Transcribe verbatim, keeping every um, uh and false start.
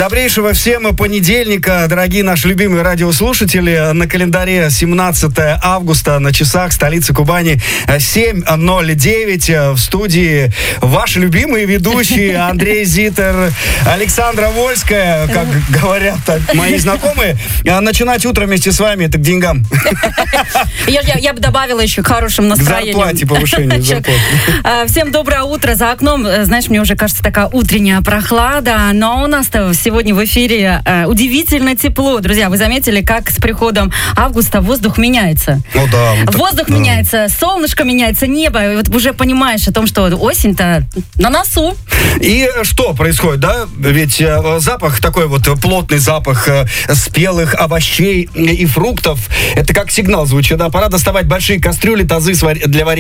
Добрейшего всем понедельника, дорогие наши любимые радиослушатели. На календаре семнадцатое августа, на часах столицы Кубани семь ноль девять. В студии ваши любимые ведущие Андрей Зитер, Александра Вольская, как говорят мои знакомые. Начинать утро вместе с вами — это к деньгам. Я, я, я бы добавила еще к хорошим настроениям. К зарплате, повышению зарплаты. Всем доброе утро. За окном, знаешь, мне уже кажется, такая утренняя прохлада, но у нас-то сегодня в эфире э, удивительно тепло. Друзья, вы заметили, как с приходом августа воздух меняется? Ну да. Вот воздух так, меняется, да. Солнышко меняется, небо. И вот уже понимаешь о том, что осень-то на носу. И что происходит, да? Ведь э, запах, такой вот плотный запах э, спелых овощей и фруктов, это как сигнал звучит, да? Пора доставать большие кастрюли, тазы для варенья.